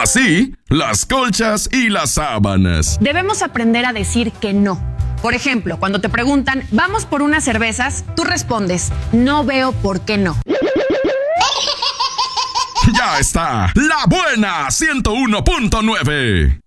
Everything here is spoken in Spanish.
Así, las colchas y las sábanas. Debemos aprender a decir que no. Por ejemplo, cuando te preguntan, ¿vamos por unas cervezas? Tú respondes, no veo por qué no. Ya está, La Buena 101.9.